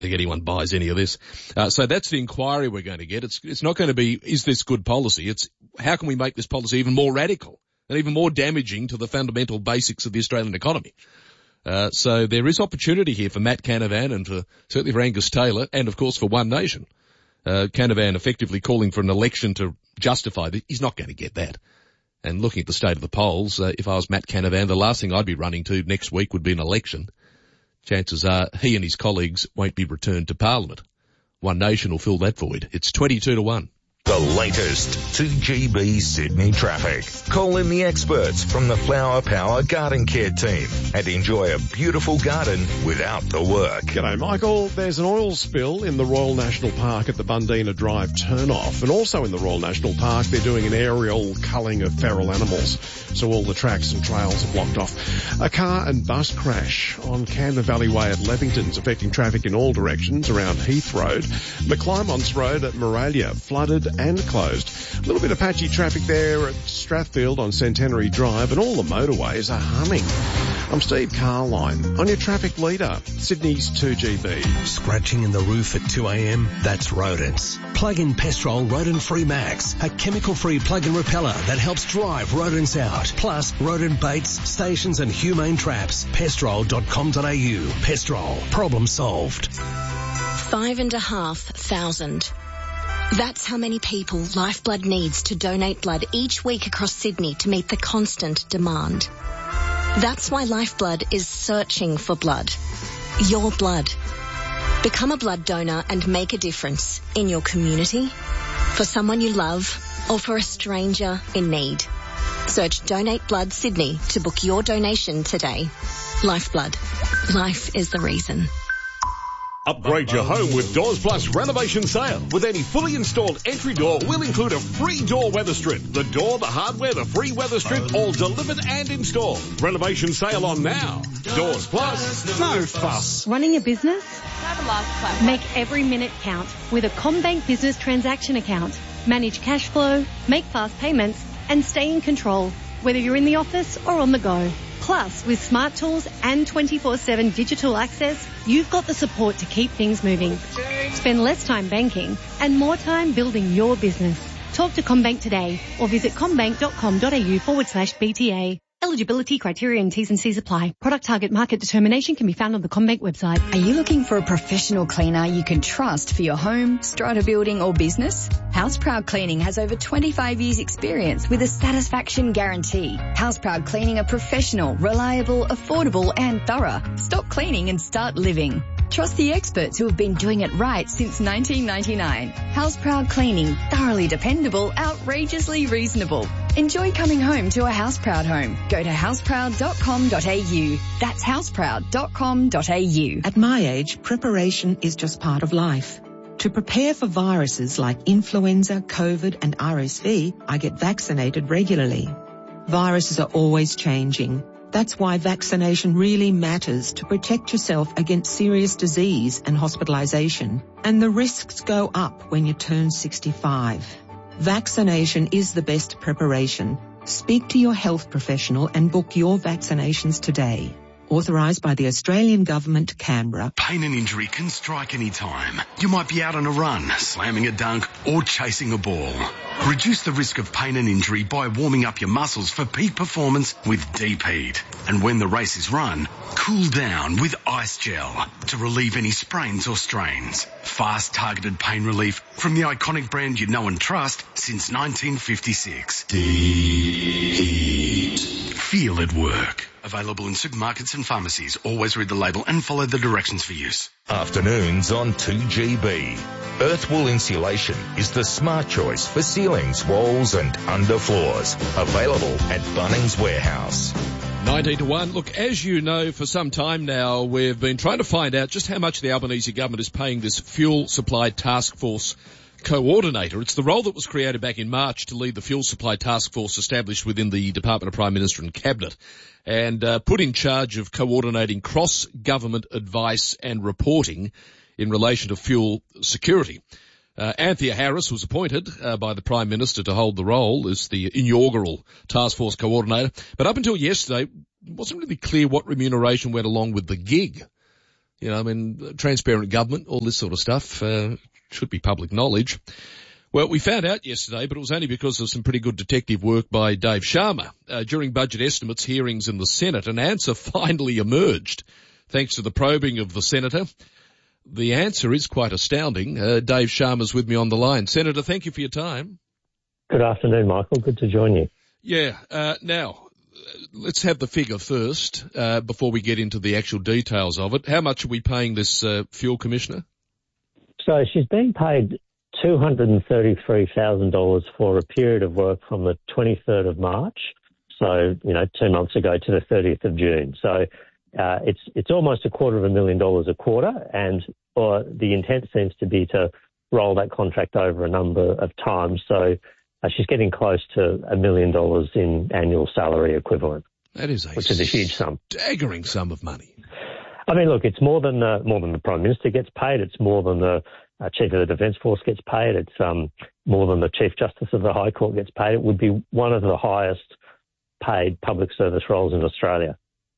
think anyone buys any of this. So that's the inquiry we're going to get. It's not going to be, is this good policy? It's how can we make this policy even more radical and even more damaging to the fundamental basics of the Australian economy? So there is opportunity here for Matt Canavan and certainly for Angus Taylor and of course for One Nation. Canavan effectively calling for an election to justify this. He's not going to get that. And looking at the state of the polls, if I was Matt Canavan, the last thing I'd be running to next week would be an election. Chances are he and his colleagues won't be returned to Parliament. One Nation will fill that void. It's 22-1. The latest 2GB Sydney traffic. Call in the experts from the Flower Power Garden Care team and enjoy a beautiful garden without the work. G'day, Michael. There's an oil spill in the Royal National Park at the Bundeena Drive turnoff, and also in the Royal National Park they're doing an aerial culling of feral animals, so all the tracks and trails are blocked off. A car and bus crash on Camden Valley Way at Levington's affecting traffic in all directions around Heath Road. McClymonts Road at Moralia flooded and closed. A little bit of patchy traffic there at Strathfield on Centenary Drive, and all the motorways are humming. I'm Steve Carline on your traffic leader, Sydney's 2GB. Scratching in the roof at 2 a.m? That's rodents. Plug in Pestrol Rodent Free Max, a chemical-free plug-in repeller that helps drive rodents out. Plus, rodent baits, stations and humane traps. Pestrol.com.au. Pestrol. Problem solved. 5,500. That's how many people Lifeblood needs to donate blood each week across Sydney to meet the constant demand. That's why Lifeblood is searching for blood. Your blood. Become a blood donor and make a difference in your community, for someone you love, or for a stranger in need. Search Donate Blood Sydney to book your donation today. Lifeblood. Life is the reason. Upgrade your home with Doors Plus renovation sale. With any fully installed entry door, we'll include a free door weather strip. The door, the hardware, the free weather strip, all delivered and installed. Renovation sale on now. Doors Plus, no fuss. Running a business? Make every minute count with a CommBank Business Transaction Account. Manage cash flow, make fast payments, and stay in control, whether you're in the office or on the go. Plus, with smart tools and 24/7 digital access, you've got the support to keep things moving. Spend less time banking and more time building your business. Talk to CommBank today or visit commbank.com.au/BTA. Eligibility criteria and T's and C's apply. Product target market determination can be found on the CommBank website. Are you looking for a professional cleaner you can trust for your home, strata building or business? Houseproud Cleaning has over 25 years experience with a satisfaction guarantee. Houseproud Cleaning are professional, reliable, affordable and thorough. Stop cleaning and start living. Trust the experts who have been doing it right since 1999. Houseproud Cleaning, thoroughly dependable, outrageously reasonable. Enjoy coming home to a Houseproud home. Go to houseproud.com.au. That's houseproud.com.au. At my age, preparation is just part of life. To prepare for viruses like influenza, COVID and RSV, I get vaccinated regularly. Viruses are always changing. That's why vaccination really matters to protect yourself against serious disease and hospitalization. And the risks go up when you turn 65. Vaccination is the best preparation. Speak to your health professional and book your vaccinations today. Authorised by the Australian Government, Canberra. Pain and injury can strike any time. You might be out on a run, slamming a dunk, or chasing a ball. Reduce the risk of pain and injury by warming up your muscles for peak performance with Deep Heat. And when the race is run, cool down with Ice Gel to relieve any sprains or strains. Fast, targeted pain relief from the iconic brand you know and trust since 1956. Deep Heat. Feel it work. Available in supermarkets and pharmacies. Always read the label and follow the directions for use. Afternoons on 2GB. Earthwool Insulation is the smart choice for ceilings, walls and underfloors. Available at Bunnings Warehouse. 19-1. Look, as you know, for some time now, we've been trying to find out just how much the Albanese government is paying this fuel supply task force coordinator. It's the role that was created back in March to lead the fuel supply task force established within the Department of Prime Minister and Cabinet, and put in charge of coordinating cross-government advice and reporting in relation to fuel security. Anthea Harris was appointed by the Prime Minister to hold the role as the inaugural task force coordinator, but up until yesterday, it wasn't really clear what remuneration went along with the gig. Transparent government, all this sort of stuff, should be public knowledge. Well, we found out yesterday, but it was only because of some pretty good detective work by Dave Sharma. During budget estimates hearings in the Senate, an answer finally emerged, thanks to the probing of the Senator. The answer is quite astounding. Dave Sharma's with me on the line. Senator, thank you for your time. Good afternoon, Michael. Good to join you. Yeah. Now, let's have the figure first, before we get into the actual details of it. How much are we paying this fuel commissioner? So she's being paid $233,000 for a period of work from the 23rd of March, so, 2 months ago, to the 30th of June. So it's almost $250,000 a quarter, and the intent seems to be to roll that contract over a number of times. So she's getting close to $1 million in annual salary equivalent. That is which is a huge sum. Staggering sum of money. I mean, look, it's more than the Prime Minister gets paid. It's more than the Chief of the Defence Force gets paid. It's more than the Chief Justice of the High Court gets paid. It would be one of the highest paid public service roles in Australia.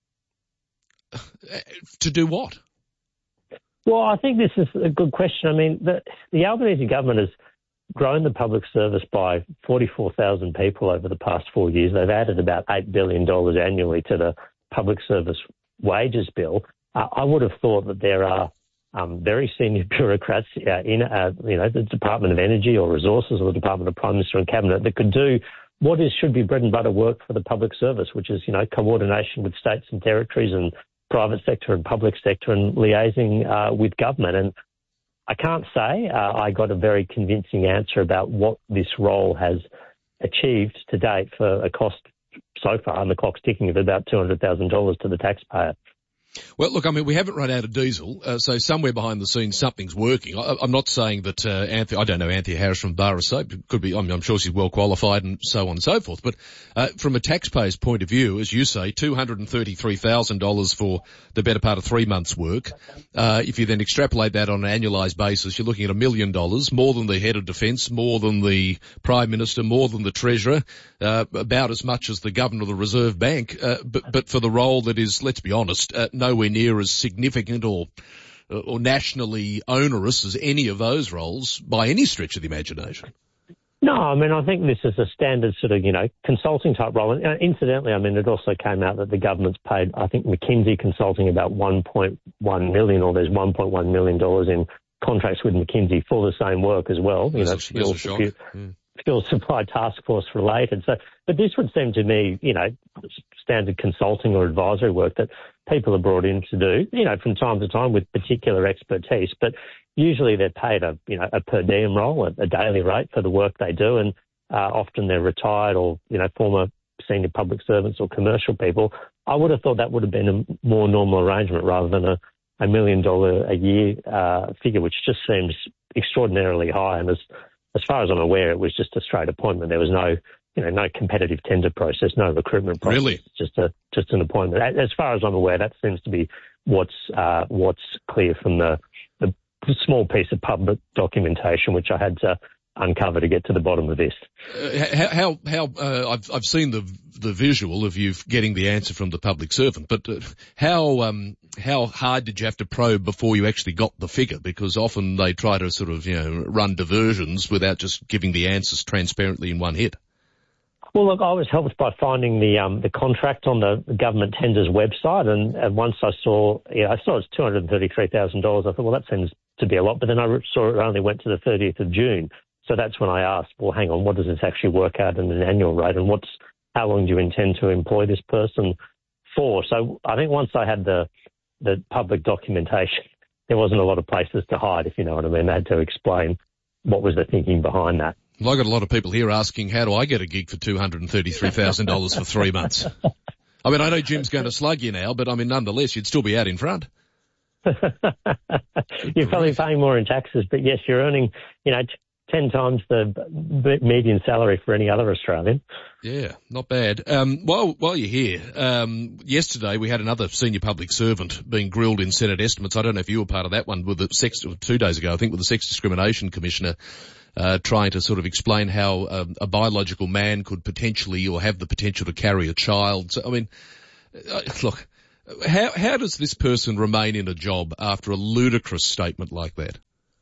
To do what? Well, I think this is a good question. I mean, the Albanese government has grown the public service by 44,000 people over the past 4 years. They've added about $8 billion annually to the public service wages bill. I would have thought that there are very senior bureaucrats in the Department of Energy or Resources or the Department of Prime Minister and Cabinet that could do what should be bread and butter work for the public service, which is, coordination with states and territories and private sector and public sector and liaising with government. And I can't say I got a very convincing answer about what this role has achieved to date for a cost so far, and the clock's ticking, of about $200,000 to the taxpayer. Well, look, I mean, we haven't run out of diesel, so somewhere behind the scenes something's working. I'm not saying that I don't know Anthea Harris from Bar of Soap. Could be. I'm sure she's well qualified and so on and so forth. But from a taxpayer's point of view, as you say, $233,000 for the better part of 3 months' work. If you then extrapolate that on an annualised basis, you're looking at $1 million, more than the head of defence, more than the Prime Minister, more than the Treasurer, about as much as the Governor of the Reserve Bank. But for the role that is, let's be honest, nowhere near as significant or nationally onerous as any of those roles by any stretch of the imagination. No, I mean, I think this is a standard sort of, consulting type role. And incidentally, I mean, it also came out that the government's paid, I think, McKinsey Consulting about $1.1 million, or there's $1.1 million in contracts with McKinsey for the same work as well. Fuel Supply Task Force related. So, but this would seem to me, standard consulting or advisory work that people are brought in to do, from time to time with particular expertise. But usually they're paid a per diem role, a daily rate for the work they do, and often they're retired or former senior public servants or commercial people. I would have thought that would have been a more normal arrangement rather than a $1 million a year figure, which just seems extraordinarily high. And as far as I'm aware, it was just a straight appointment. There was no competitive tender process, no recruitment process. Really? Just an appointment. As far as I'm aware, that seems to be what's clear from the small piece of public documentation which I had to uncover to get to the bottom of this. I've seen the visual of you getting the answer from the public servant, but how hard did you have to probe before you actually got the figure? Because often they try to sort of run diversions without just giving the answers transparently in one hit. Well, look, I was helped by finding the contract on the government tenders website, and once I saw it's $233,000. I thought, well, that seems to be a lot, but then I saw it only went to the 30th of June. So that's when I asked, well, hang on, what does this actually work out in an annual rate, and how long do you intend to employ this person for? So I think once I had the public documentation, there wasn't a lot of places to hide, if you know what I mean. I had to explain what was the thinking behind that. Well, I've got a lot of people here asking, how do I get a gig for $233,000 for 3 months? I mean, I know Jim's going to slug you now, but I mean, nonetheless, you'd still be out in front. You're probably paying more in taxes, but yes, you're earning, 10 times the median salary for any other Australian. Yeah, not bad. While you're here, yesterday we had another senior public servant being grilled in Senate estimates. I don't know if you were part of that one, 2 days ago, I think, with the Sex Discrimination Commissioner, trying to sort of explain how a biological man could potentially or have the potential to carry a child. So, I mean, look, How does this person remain in a job after a ludicrous statement like that?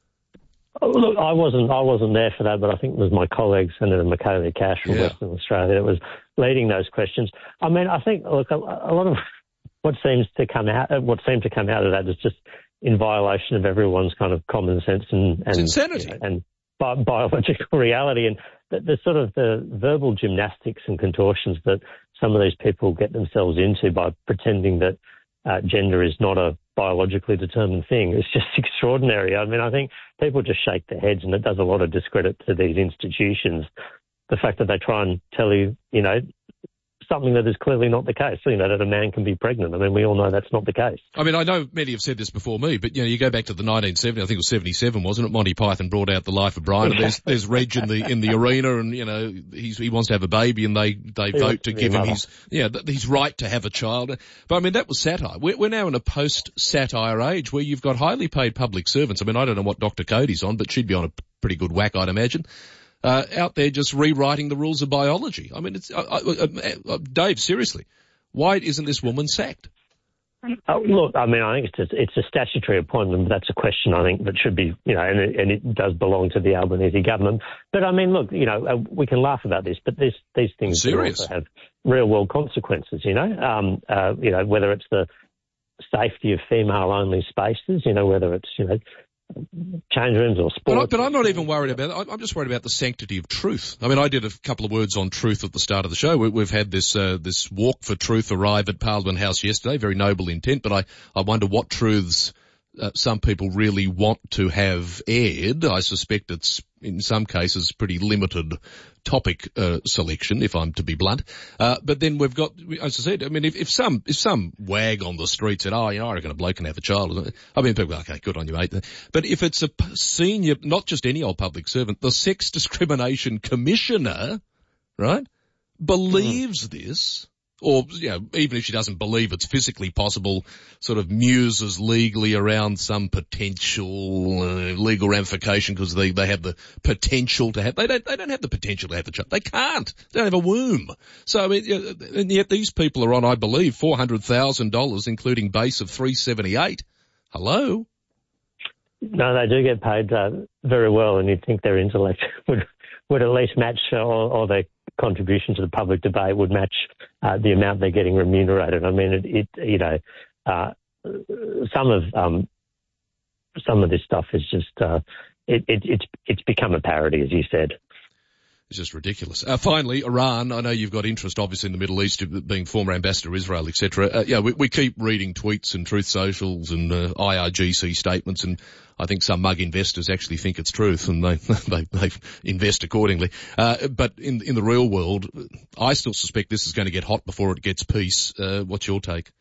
Oh, look, I wasn't there for that, but I think it was my colleague, Senator Michaelia Cash from Western Australia, that was leading those questions. I mean, I think, look, a lot of what seemed to come out of that is just in violation of everyone's kind of common sense and insanity and biological reality, and the sort of the verbal gymnastics and contortions that some of these people get themselves into by pretending that gender is not a biologically determined thing. It's just extraordinary. I mean, I think people just shake their heads, and it does a lot of discredit to these institutions. The fact that they try and tell you, you know, something that is clearly not the case, you know, that a man can be pregnant. I mean, we all know that's not the case. I mean, I know many have said this before me, but, you know, you go back to the 1970s, I think it was 77, wasn't it? Monty Python brought out The Life of Brian, and there's Reg in the arena, and, you know, he wants to have a baby, and they vote to give him his right to have a child. But I mean, that was satire. We're now in a post-satire age where you've got highly paid public servants. I mean, I don't know what Dr. Cody's on, but she'd be on a pretty good whack, I'd imagine. Out there just rewriting the rules of biology. I mean, it's Dave, seriously, why isn't this woman sacked? Look, I mean, I think it's a statutory appointment, but that's a question I think that should be, you know, and it does belong to the Albanese government. But I mean, look, you know, we can laugh about this, but these things also have real world consequences. You know, whether it's the safety of female only spaces, you know, whether it's, you know, change rooms or sports. But I'm not even worried about it. I'm just worried about the sanctity of truth. I mean, I did a couple of words on truth at the start of the show. We've had this walk for truth arrive at Parliament House yesterday. Very noble intent, but I wonder what truths some people really want to have aired. I suspect it's, in some cases, pretty limited topic selection, if I'm to be blunt. But then we've got, as I said, I mean, if some wag on the street said, oh, you know, I reckon a bloke can have a child, I mean, people go, okay, good on you, mate. But if it's a senior, not just any old public servant, the Sex Discrimination Commissioner, right, believes this, or, you know, even if she doesn't believe it's physically possible, sort of muses legally around some potential legal ramification because they have the potential to have. They don't have the potential to have the child. They can't. They don't have a womb. So I mean, and yet these people are on, I believe, $400,000, including base of $378. Hello. No, they do get paid very well, and you'd think their intellect would at least match, or their contribution to the public debate would match the amount they're getting remunerated. I mean, some of this stuff is just it's become a parody, as you said. It's just ridiculous. Finally, Iran. I know you've got interest, obviously, in the Middle East, being former ambassador to Israel, etc. We keep reading tweets and Truth Socials and IRGC statements, and I think some mug investors actually think it's truth, and they invest accordingly. But in the real world, I still suspect this is going to get hot before it gets peace. What's your take?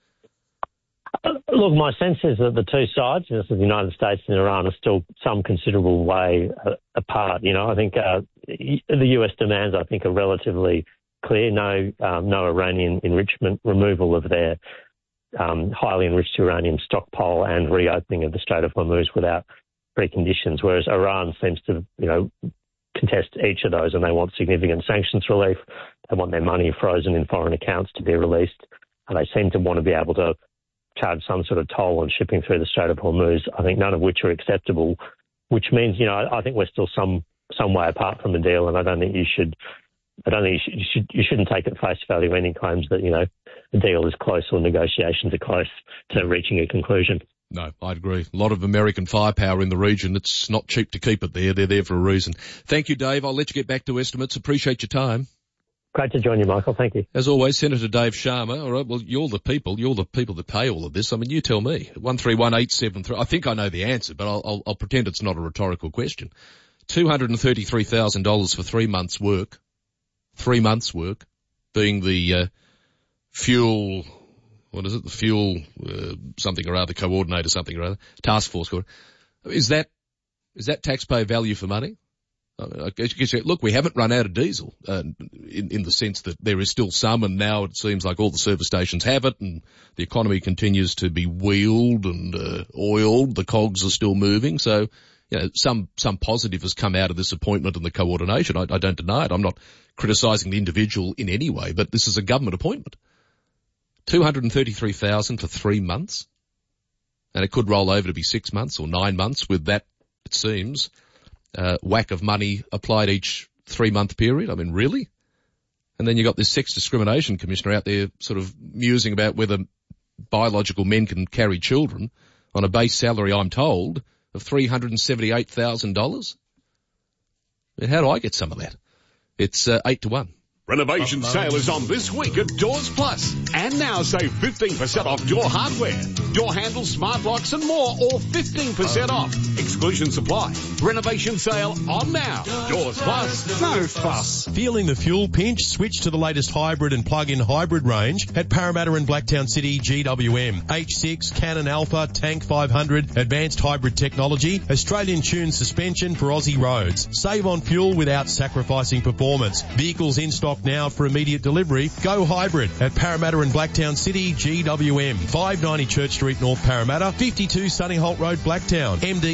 Look, my sense is that the two sides, this is the United States and Iran, are still some considerable way apart. You know, I think the US demands, I think, are relatively clear. No Iranian enrichment, removal of their highly enriched uranium stockpile, and reopening of the Strait of Hormuz without preconditions. Whereas Iran seems to, you know, contest each of those, and they want significant sanctions relief. They want their money frozen in foreign accounts to be released, and they seem to want to be able to charge some sort of toll on shipping through the Strait of Hormuz, I think none of which are acceptable, which means, you know, I think we're still some way apart from a deal, and I don't think you shouldn't take at face value any claims that, you know, the deal is close or negotiations are close to reaching a conclusion. No, I'd agree. A lot of American firepower in the region. It's not cheap to keep it there. They're there for a reason. Thank you, Dave. I'll let you get back to estimates. Appreciate your time. Great to join you, Michael. Thank you. As always, Senator Dave Sharma. All right, well, you're the people that pay all of this. I mean, you tell me. 131873. I think I know the answer, but I'll pretend it's not a rhetorical question. $233,000 for 3 months' work. 3 months' work, being the fuel. What is it? The fuel something or other coordinator, something or other, task force coordinator. Is that taxpayer value for money? I guess, look, we haven't run out of diesel in the sense that there is still some, and now it seems like all the service stations have it, and the economy continues to be wheeled and oiled. The cogs are still moving, so you know some positive has come out of this appointment and the coordination. I don't deny it. I'm not criticising the individual in any way, but this is a government appointment. $233,000 for 3 months. And it could roll over to be 6 months or 9 months with that, it seems, whack of money applied each 3-month period. I mean, really? And then you got this sex discrimination commissioner out there sort of musing about whether biological men can carry children on a base salary, I'm told, of $378,000. How do I get some of that? It's 8-1. Renovation sale is on this week at Doors Plus. And now save 15% off door hardware, door handles, smart locks and more, or 15% off. Exclusion supply. Renovation sale on now. Doors Plus. No fuss. Feeling the fuel pinch? Switch to the latest hybrid and plug-in hybrid range at Parramatta and Blacktown City GWM. H6, Canon Alpha, Tank 500, advanced hybrid technology, Australian tuned suspension for Aussie roads. Save on fuel without sacrificing performance. Vehicles in stock now for immediate delivery. Go hybrid at Parramatta and Blacktown City GWM. 590 Church Street, North Parramatta, 52 Sunnyholt Road, Blacktown, MD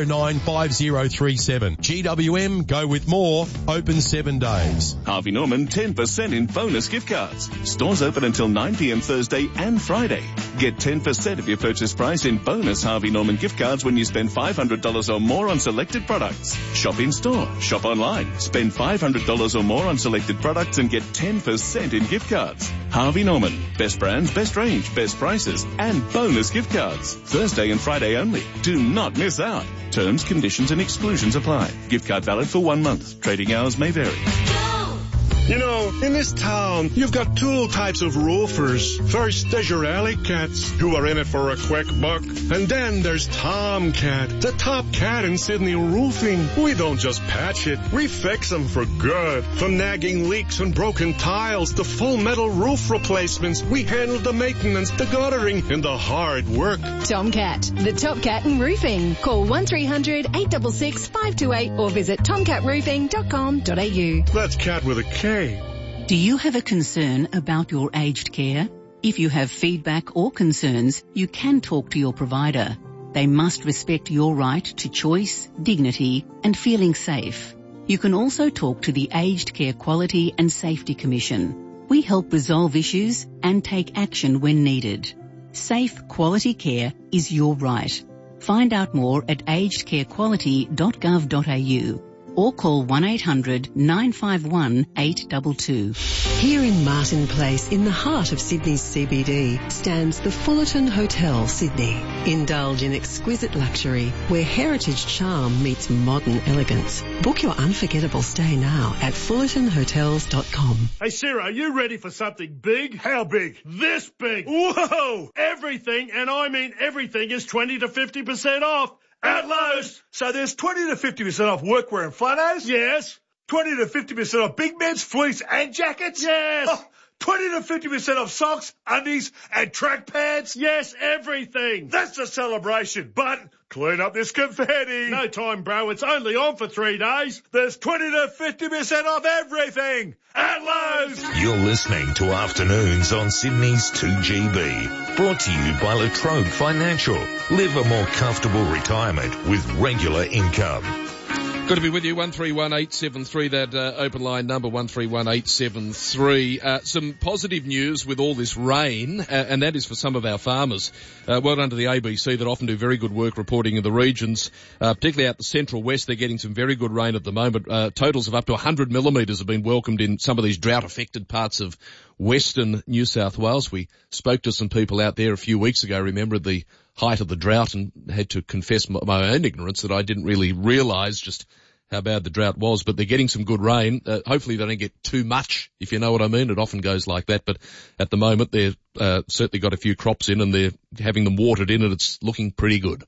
095037. GWM, go with more. Open 7 days. Harvey Norman 10% in bonus gift cards. Stores open until 9 p.m. Thursday and Friday. Get 10% of your purchase price in bonus Harvey Norman gift cards when you spend $500 or more on selected products. Shop in store, shop online, spend $500 or more on selected products and get 10% in gift cards. Harvey Norman. Best brands, best range, best prices, and bonus gift cards. Thursday and Friday only. Do not miss out. Terms, conditions, and exclusions apply. Gift card valid for 1 month. Trading hours may vary. You know, in this town, you've got two types of roofers. First, there's your alley cats, who are in it for a quick buck. And then there's Tomcat, the top cat in Sydney roofing. We don't just patch it, we fix them for good. From nagging leaks and broken tiles to full metal roof replacements, we handle the maintenance, the guttering, and the hard work. Tomcat, the top cat in roofing. Call 1300 866 528 or visit tomcatroofing.com.au. That's cat with a K. Do you have a concern about your aged care? If you have feedback or concerns, you can talk to your provider. They must respect your right to choice, dignity, and feeling safe. You can also talk to the Aged Care Quality and Safety Commission. We help resolve issues and take action when needed. Safe, quality care is your right. Find out more at agedcarequality.gov.au. or call 1-800-951-822. Here in Martin Place, in the heart of Sydney's CBD, stands the Fullerton Hotel, Sydney. Indulge in exquisite luxury, where heritage charm meets modern elegance. Book your unforgettable stay now at fullertonhotels.com. Hey, Sarah, are you ready for something big? How big? This big. Whoa! Everything, and I mean everything, is 20 to 50% off. At Lowe's. So there's 20 to 50% off workwear and flannels? Yes. 20 to 50% off big men's fleece and jackets? Yes. Oh, 20 to 50% off socks, undies, and track pants? Yes, everything. That's a celebration. But clean up this confetti. No time, bro. It's only on for 3 days. There's 20 to 50% off everything at Lowe's. You're listening to Afternoons on Sydney's 2GB. Brought to you by La Trobe Financial. Live a more comfortable retirement with regular income. Good to be with you. 131873, that open line number 131873. Some positive news with all this rain, and that is for some of our farmers. Well done to the ABC that often do very good work reporting in the regions, particularly out the central west. They're getting some very good rain at the moment. Totals of up to 100 millimetres have been welcomed in some of these drought-affected parts of western New South Wales. We spoke to some people out there a few weeks ago, remember, at the height of the drought, and had to confess my own ignorance that I didn't really realise just how bad the drought was. But they're getting some good rain. Hopefully they don't get too much, if you know what I mean. It often goes like that. But at the moment they've certainly got a few crops in, and they're having them watered in, and it's looking pretty good.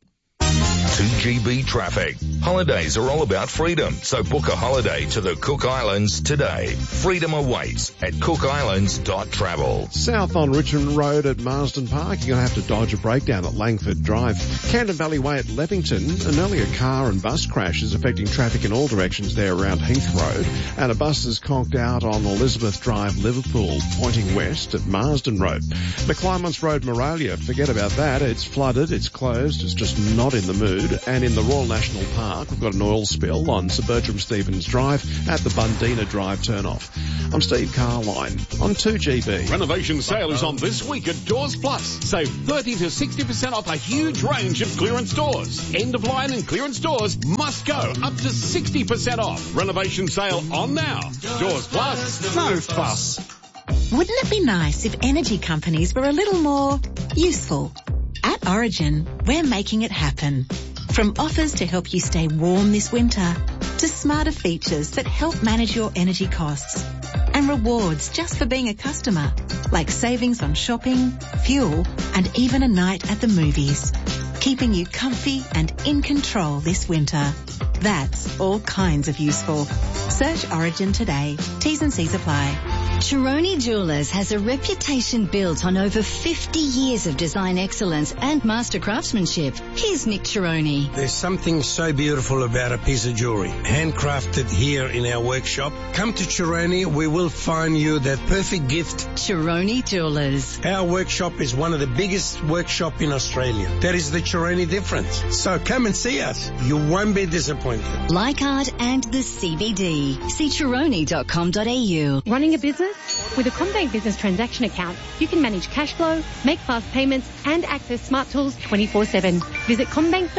2GB traffic. Holidays are all about freedom, so book a holiday to the Cook Islands today. Freedom awaits at cookislands.travel. South on Richmond Road at Marsden Park, you're going to have to dodge a breakdown at Langford Drive. Camden Valley Way at Leppington, an earlier car and bus crash is affecting traffic in all directions there around Heath Road. And a bus is conked out on Elizabeth Drive, Liverpool, pointing west at Marsden Road. McClymonds Road, Moralia, forget about that. It's flooded, it's closed, it's just not in the mood. road, and in the Royal National Park, we've got an oil spill on Sir Bertram Stevens Drive at the Bundina Drive turnoff. I'm Steve Carline on 2GB. Renovation sale is on this week at Doors Plus. Save 30 to 60% off a huge range of clearance doors. End of line and clearance doors must go up to 60% off. Renovation sale on now. Doors Plus, no fuss. Wouldn't it be nice if energy companies were a little more useful? At Origin, we're making it happen. From offers to help you stay warm this winter, to smarter features that help manage your energy costs, and rewards just for being a customer, like savings on shopping, fuel, and even a night at the movies, keeping you comfy and in control this winter. That's all kinds of useful. Search Origin today. T's and C's apply. Chironi Jewellers has a reputation built on over 50 years of design excellence and master craftsmanship. Here's Nick Chironi. There's something so beautiful about a piece of jewellery, handcrafted here in our workshop. Come to Chironi, we will find you that perfect gift. Chironi Jewellers. Our workshop is one of the biggest workshops in Australia. That is the Chironi difference. So come and see us. You won't be disappointed. Leichhardt and the CBD. See chironi.com.au. Running a business? With a CommBank Business Transaction Account, you can manage cash flow, make fast payments, and access smart tools 24/7. Visit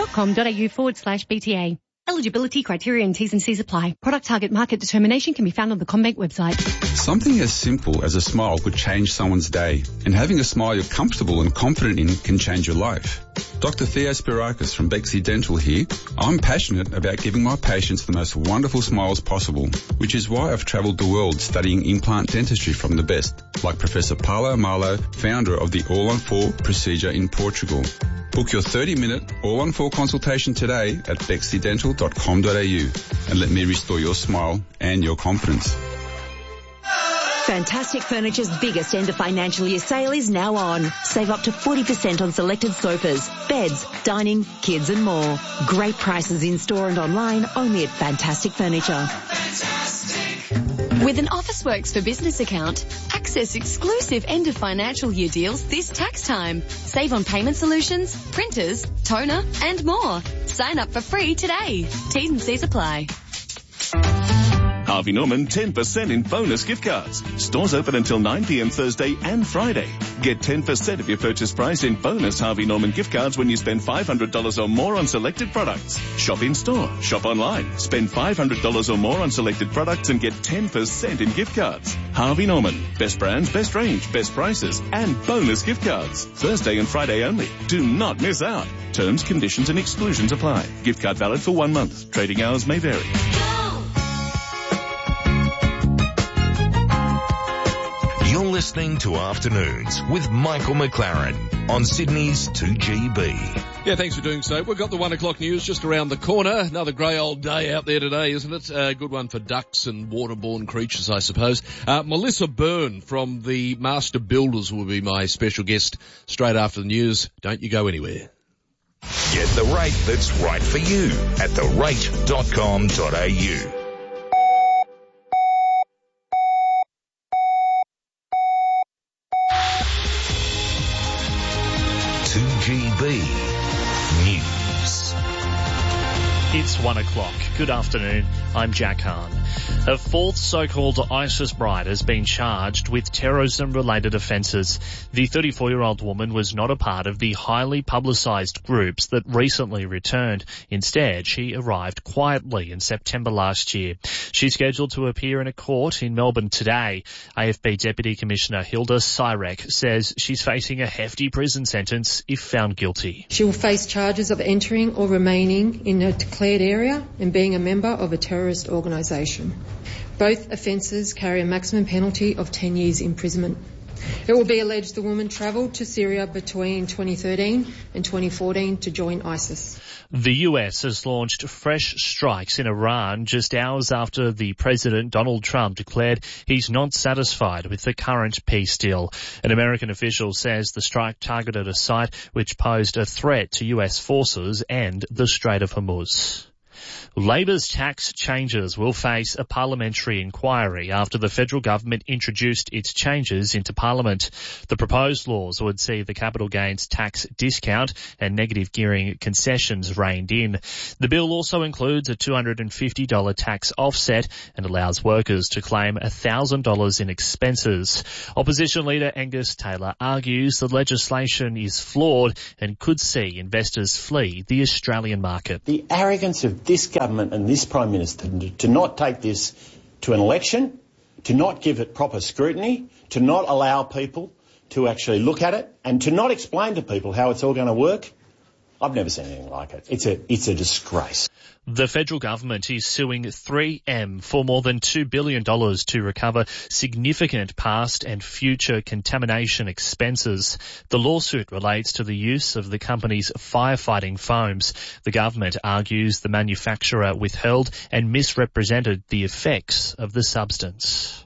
commbank.com.au/BTA. Eligibility criteria and T's and C's apply. Product target market determination can be found on the CommBank website. Something as simple as a smile could change someone's day. And having a smile you're comfortable and confident in can change your life. Dr. Theo Spirakis from Bexley Dental here. I'm passionate about giving my patients the most wonderful smiles possible, which is why I've travelled the world studying implant dentistry from the best, like Professor Paulo Malo, founder of the All-on-4 procedure in Portugal. Book your 30-minute All-on-4 consultation today at bexleydental.com.au and let me restore your smile and your confidence. Fantastic Furniture's biggest end of financial year sale is now on. Save up to 40% on selected sofas, beds, dining, kids and more. Great prices in store and online only at Fantastic Furniture. With an Officeworks for Business account, access exclusive end of financial year deals this tax time. Save on payment solutions, printers, toner and more. Sign up for free today. T's and C's apply. Harvey Norman 10% in bonus gift cards. Stores open until 9 p.m. Thursday and Friday. Get 10% of your purchase price in bonus Harvey Norman gift cards when you spend $500 or more on selected products. Shop in store, shop online. Spend $500 or more on selected products and get 10% in gift cards. Harvey Norman. Best brands, best range, best prices, and bonus gift cards. Thursday and Friday only. Do not miss out. Terms, conditions and exclusions apply. Gift card valid for 1 month. Trading hours may vary. You're listening to Afternoons with Michael McLaren on Sydney's 2GB. Yeah, thanks for doing so. We've got the 1 o'clock news just around the corner. Another grey old day out there today, isn't it? A good one for ducks and waterborne creatures, I suppose. Melissa Byrne from the Master Builders will be my special guest straight after the news. Don't you go anywhere. Get the rate that's right for you at therate.com.au. 2GB News. It's 1 o'clock. Good afternoon. I'm Jack Hahn. A fourth so-called ISIS bride has been charged with terrorism-related offences. The 34-year-old woman was not a part of the highly publicised groups that recently returned. Instead, she arrived quietly in September last year. She's scheduled to appear in a court in Melbourne today. AFP Deputy Commissioner Hilda Cyrek says she's facing a hefty prison sentence if found guilty. She will face charges of entering or remaining in a declared area and being a member of a terrorist organisation. Both offences carry a maximum penalty of 10 years imprisonment. It will be alleged the woman travelled to Syria between 2013 and 2014 to join ISIS. The US has launched fresh strikes in Iran just hours after the President Donald Trump declared he's not satisfied with the current peace deal. An American official says the strike targeted a site which posed a threat to US forces and the Strait of Hormuz. Labor's tax changes will face a parliamentary inquiry after the federal government introduced its changes into Parliament. The proposed laws would see the capital gains tax discount and negative gearing concessions reined in. The bill also includes a $250 tax offset and allows workers to claim $1,000 in expenses. Opposition leader Angus Taylor argues the legislation is flawed and could see investors flee the Australian market. The arrogance of this government and this Prime Minister to not take this to an election, to not give it proper scrutiny, to not allow people to actually look at it, and to not explain to people how it's all going to work, I've never seen anything like it. It's a disgrace. The federal government is suing 3M for more than $2 billion to recover significant past and future contamination expenses. The lawsuit relates to the use of the company's firefighting foams. The government argues the manufacturer withheld and misrepresented the effects of the substance.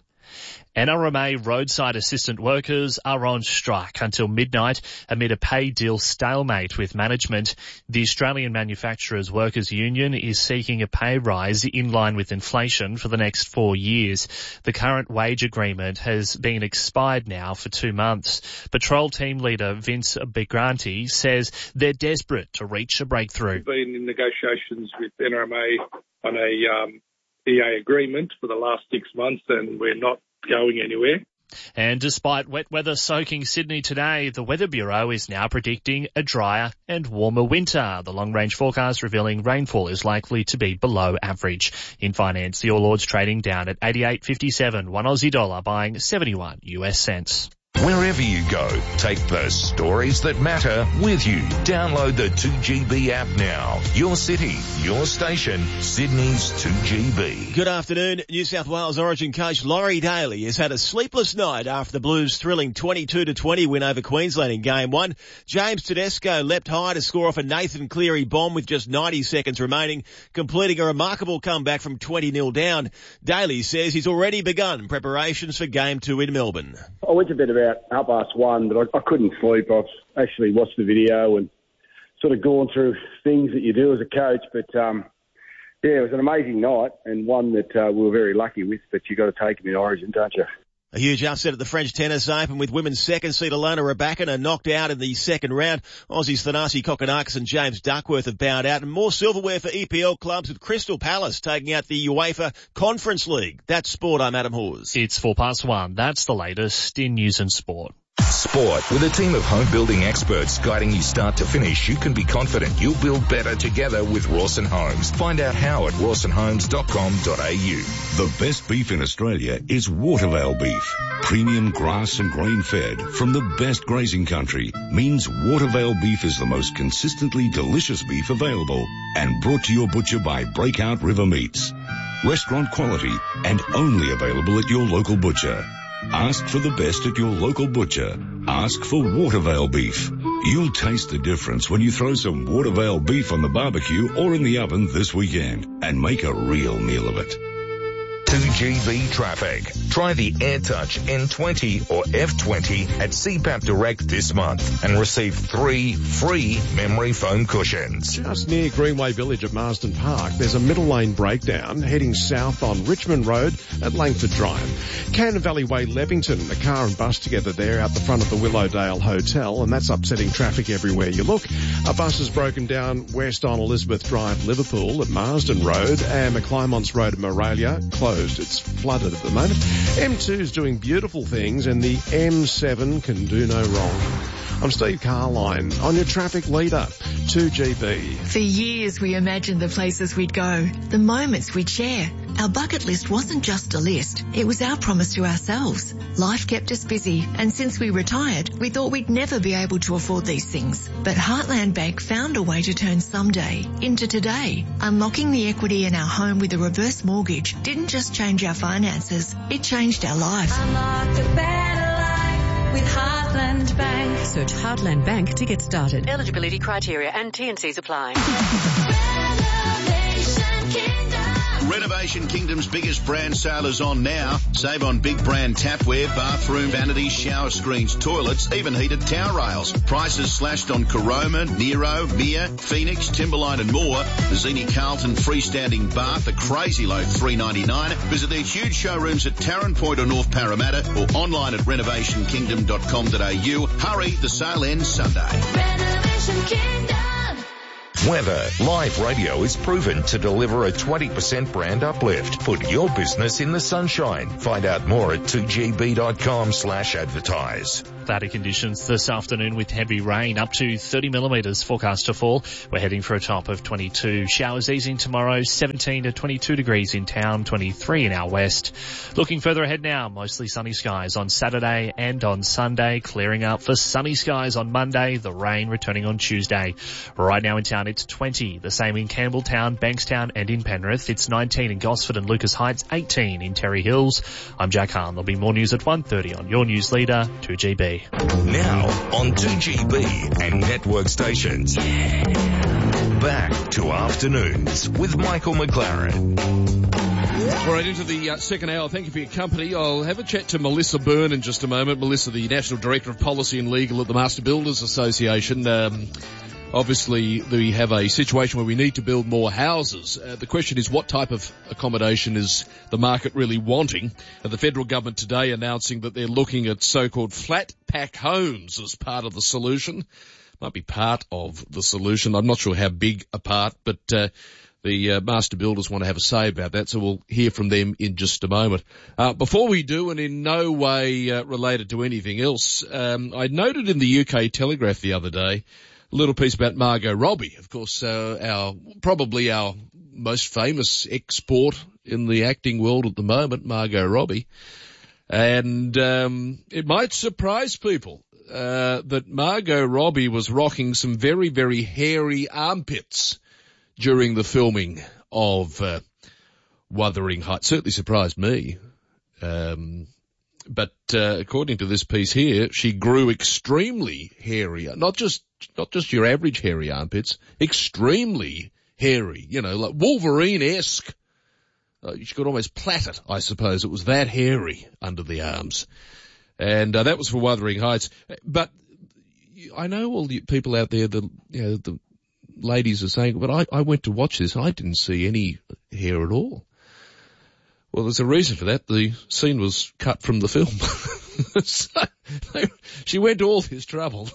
NRMA roadside assistant workers are on strike until midnight amid a pay deal stalemate with management. The Australian Manufacturers Workers Union is seeking a pay rise in line with inflation for the next 4 years. The current wage agreement has been expired now for 2 months. Patrol team leader Vince Begranti says they're desperate to reach a breakthrough. We've been in negotiations with NRMA on a EA agreement for the last 6 months, and we're not going anywhere. And despite wet weather soaking Sydney today, the Weather Bureau is now predicting a drier and warmer winter. The long-range forecast revealing rainfall is likely to be below average. In finance, the All Ords trading down at 88.57, $1 Aussie buying 71 US cents. Wherever you go, take the stories that matter with you. Download the 2GB app now. Your city, your station, Sydney's 2GB. Good afternoon. New South Wales Origin coach Laurie Daly has had a sleepless night after the Blues' thrilling 22-20 win over Queensland in Game 1. James Tedesco leapt high to score off a Nathan Cleary bomb with just 90 seconds remaining, completing a remarkable comeback from 20-0 down. Daly says he's already begun preparations for Game 2 in Melbourne. I went to bed about 1:30, but I couldn't sleep. I've actually watched the video and sort of gone through things that you do as a coach. But, yeah, it was an amazing night and one that we were very lucky with, but you've got to take them in Origin, don't you? A huge upset at the French Tennis Open with women's second seed Alona Rybakina knocked out in the second round. Aussies Thanasi Kokkinakis and James Duckworth have bowed out, and more silverware for EPL clubs with Crystal Palace taking out the UEFA Conference League. That's sport. I'm Adam Hawes. It's 1:04. That's the latest in news and sport. Sport. With a team of home building experts guiding you start to finish, you can be confident you'll build better together with Rawson Homes. Find out how at rawsonhomes.com.au. The best beef in Australia is Watervale beef. Premium grass and grain fed from the best grazing country means Watervale beef is the most consistently delicious beef available and brought to your butcher by Breakout River Meats. Restaurant quality and only available at your local butcher. Ask for the best at your local butcher. Ask for Watervale beef. You'll taste the difference when you throw some Watervale beef on the barbecue or in the oven this weekend and make a real meal of it. 2GB traffic. Try the AirTouch N20 or F20 at CPAP Direct this month and receive 3 free memory foam cushions. Just near Greenway Village at Marsden Park, there's a middle lane breakdown heading south on Richmond Road at Langford Drive. Cannon Valley Way, Leppington, a car and bus together there out the front of the Willowdale Hotel, and that's upsetting traffic everywhere you look. A bus has broken down west on Elizabeth Drive, Liverpool at Marsden Road, and McClymonts Road at Moralia closed. It's flooded at the moment. M2 is doing beautiful things and the M7 can do no wrong. I'm Steve Carline on your traffic leader, 2GB. For years we imagined the places we'd go, the moments we'd share. Our bucket list wasn't just a list, it was our promise to ourselves. Life kept us busy, and since we retired, we thought we'd never be able to afford these things. But Heartland Bank found a way to turn someday into today. Unlocking the equity in our home with a reverse mortgage didn't just change our finances, it changed our lives. Unlock a better life with Heartland Bank. Search Heartland Bank to get started. Eligibility criteria and T&Cs apply. Renovation Renovation Kingdom's biggest brand sale is on now. Save on big brand tapware, bathroom vanities, shower screens, toilets, even heated towel rails. Prices slashed on Caroma, Nero, Mir, Phoenix, Timberline and more. The Zini Carlton freestanding bath, a crazy low $3.99. Visit their huge showrooms at Tarrant Point or North Parramatta or online at renovationkingdom.com.au. Hurry, the sale ends Sunday. Renovation Kingdom. Weather. Live radio is proven to deliver a 20% brand uplift. Put your business in the sunshine. Find out more at 2gb.com/advertise. Cloudy conditions this afternoon with heavy rain, up to 30 millimetres forecast to fall. We're heading for a top of 22. Showers easing tomorrow, 17 to 22 degrees in town, 23 in our west. Looking further ahead now, mostly sunny skies on Saturday and on Sunday, clearing up for sunny skies on Monday, the rain returning on Tuesday. Right now in town it's 20, the same in Campbelltown, Bankstown and in Penrith. It's 19 in Gosford and Lucas Heights, 18 in Terry Hills. I'm Jack Hahn. There'll be more news at 1:30 on your news leader, 2GB. Now on 2GB and network stations. Back to Afternoons with Michael McLaren. All right, into the second hour. Thank you for your company. I'll have a chat to Melissa Byrne in just a moment. Melissa, the National Director of Policy and Legal at the Master Builders Association. Obviously, we have a situation where we need to build more houses. The question is, what type of accommodation is the market really wanting? The federal government today announcing that they're looking at so-called flat pack homes as part of the solution. Might be part of the solution. I'm not sure how big a part, but the master builders want to have a say about that, so we'll hear from them in just a moment. Before we do, and in no way related to anything else, I noted in the UK Telegraph the other day a little piece about Margot Robbie. Of course, probably our most famous export in the acting world at the moment, Margot Robbie. And it might surprise people that Margot Robbie was rocking some very, very hairy armpits during the filming of Wuthering Heights. Certainly surprised me. But according to this piece here, she grew extremely hairy. Not just your average hairy armpits, extremely hairy, like Wolverine-esque. She could almost plait it, I suppose. It was that hairy under the arms. And that was for Wuthering Heights. But I know all the people out there, the ladies are saying, but I went to watch this and I didn't see any hair at all. Well, there's a reason for that. The scene was cut from the film. So she went to all this trouble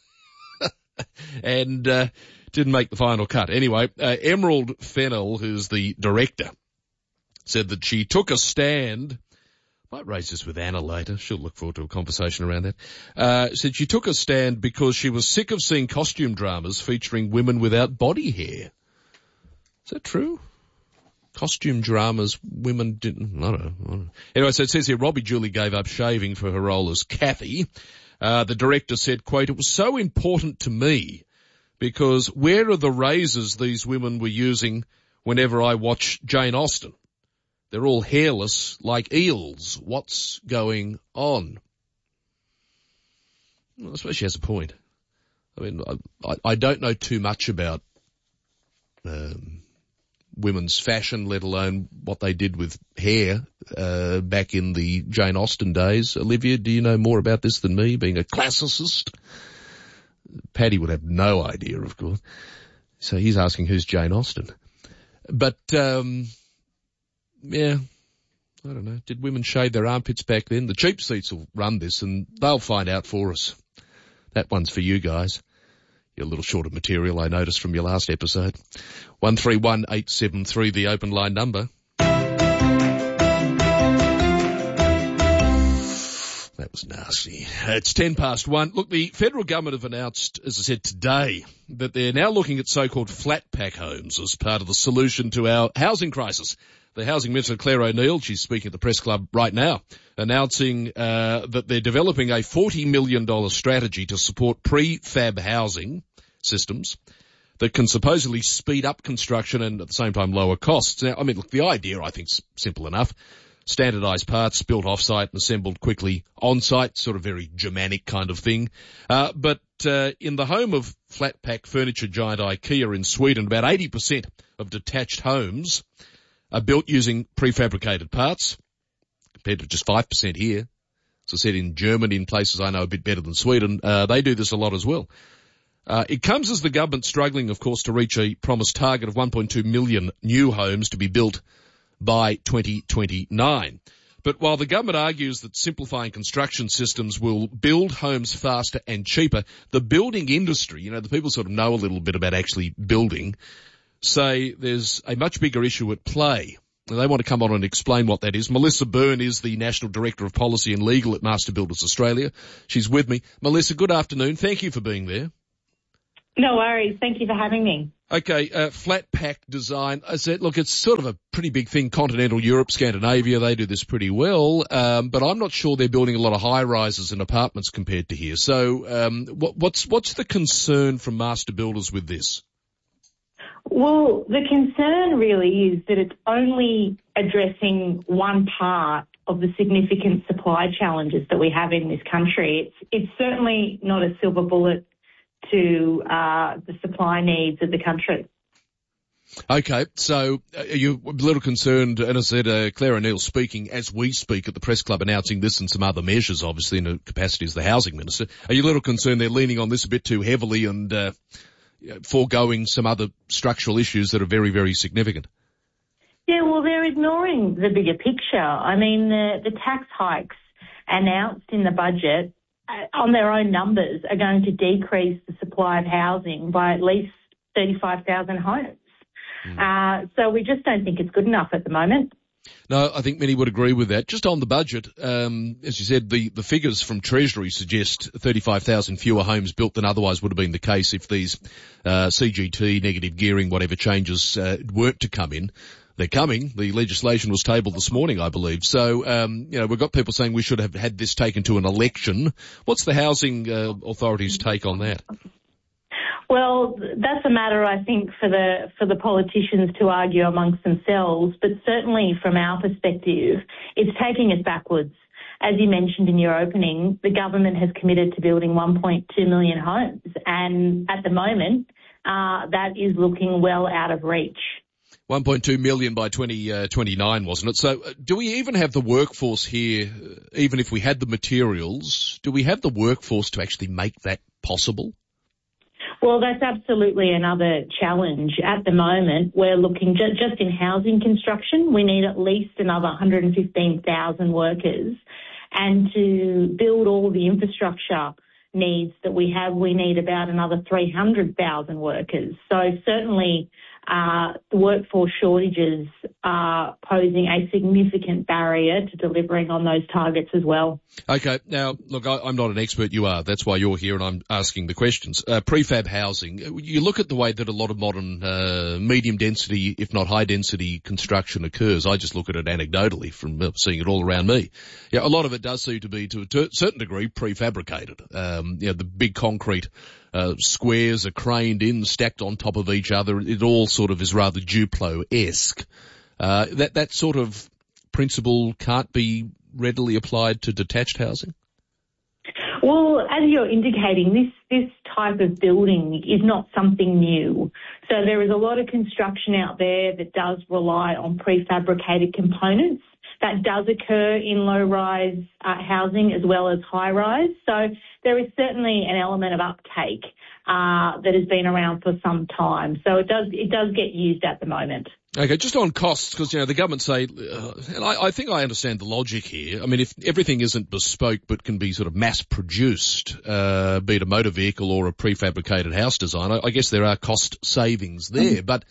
and didn't make the final cut. Anyway, Emerald Fennell, who's the director, said that she took a stand. Might raise this with Anna later. She'll look forward to a conversation around that. Said she took a stand because she was sick of seeing costume dramas featuring women without body hair. Is that true? Costume dramas, women didn't, I don't know. Anyway, so it says here, Robbie Julie gave up shaving for her role as Kathy. The director said, quote, "It was so important to me because where are the razors these women were using whenever I watch Jane Austen? They're all hairless like eels. What's going on?" Well, I suppose she has a point. I mean, I don't know too much about women's fashion, let alone what they did with hair back in the Jane Austen days. Olivia, do you know more about this than me, being a classicist? Paddy would have no idea, of course. So he's asking who's Jane Austen. But, yeah, I don't know. Did women shave their armpits back then? The cheap seats will run this and they'll find out for us. That one's for you guys. You're a little short of material, I noticed, from your last episode. 131873, the open line number. That was nasty. It's 1:10. Look, the federal government have announced, as I said today, that they're now looking at so-called flat pack homes as part of the solution to our housing crisis. The Housing Minister, Claire O'Neill, she's speaking at the press club right now, announcing that they're developing a $40 million strategy to support prefab housing systems that can supposedly speed up construction and at the same time lower costs. Now, I mean, look, the idea I think is simple enough. Standardized parts built off-site and assembled quickly on-site, sort of very Germanic kind of thing. But in the home of flat pack furniture giant IKEA in Sweden, about 80% of detached homes are built using prefabricated parts, compared to just 5% here. As I said, in Germany, in places I know a bit better than Sweden, they do this a lot as well. It comes as the government struggling, of course, to reach a promised target of 1.2 million new homes to be built by 2029. But while the government argues that simplifying construction systems will build homes faster and cheaper, the building industry, the people sort of know a little bit about actually building, say there's a much bigger issue at play. And they want to come on and explain what that is. Melissa Byrne is the National Director of Policy and Legal at Master Builders Australia. She's with me. Melissa, good afternoon. Thank you for being there. No worries. Thank you for having me. Okay, flat pack design. I said, look, it's sort of a pretty big thing. Continental Europe, Scandinavia, they do this pretty well. But I'm not sure they're building a lot of high rises and apartments compared to here. So, what's the concern from Master Builders with this? Well, the concern really is that it's only addressing one part of the significant supply challenges that we have in this country. It's certainly not a silver bullet to the supply needs of the country. Okay, so are you a little concerned, and as I said, Claire O'Neill speaking as we speak at the Press Club announcing this and some other measures, obviously, in her capacity as the Housing Minister. Are you a little concerned they're leaning on this a bit too heavily and foregoing some other structural issues that are very, very significant? Yeah, well, they're ignoring the bigger picture. I mean, the tax hikes announced in the budget on their own numbers are going to decrease the supply of housing by at least 35,000 homes. So we just don't think it's good enough at the moment. No, I think many would agree with that. Just on the budget, as you said, the figures from Treasury suggest 35,000 fewer homes built than otherwise would have been the case if these CGT, negative gearing, whatever changes weren't to come in. They're coming. The legislation was tabled this morning, I believe. So, we've got people saying we should have had this taken to an election. What's the housing authorities' take on that? Well, that's a matter, I think, for the politicians to argue amongst themselves. But certainly from our perspective, it's taking us backwards. As you mentioned in your opening, the government has committed to building 1.2 million homes. And at the moment, that is looking well out of reach. 1.2 million by 2029, wasn't it? So do we even have the workforce here, even if we had the materials, do we have the workforce to actually make that possible? Well, that's absolutely another challenge. At the moment, we're looking just in housing construction, we need at least another 115,000 workers. And to build all the infrastructure needs that we have, we need about another 300,000 workers. So certainly the workforce shortages are posing a significant barrier to delivering on those targets as well. Okay. Now, look, I'm not an expert. You are. That's why you're here and I'm asking the questions. Prefab housing, you look at the way that a lot of modern medium density, if not high density construction occurs. I just look at it anecdotally from seeing it all around me. Yeah, a lot of it does seem to be, to a certain degree, prefabricated. The big concrete squares are craned in, stacked on top of each other. It all sort of is rather Duplo-esque. That sort of principle can't be readily applied to detached housing? Well, as you're indicating, this type of building is not something new. So there is a lot of construction out there that does rely on prefabricated components. That does occur in low-rise housing as well as high-rise. So there is certainly an element of uptake that has been around for some time. So it does get used at the moment. Okay, just on costs, because, the government say, and I think I understand the logic here. I mean, if everything isn't bespoke but can be sort of mass-produced, be it a motor vehicle or a prefabricated house design, I guess there are cost savings there. But